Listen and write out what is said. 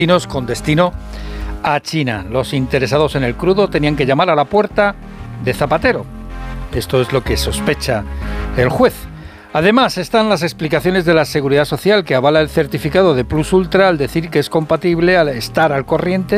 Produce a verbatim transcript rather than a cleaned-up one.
con destino a China. Los interesados en el crudo tenían que llamar a la puerta de Zapatero. Esto es lo que sospecha el juez. Además, están las explicaciones de la Seguridad Social, que avala el certificado de Plus Ultra al decir que es compatible al estar al corriente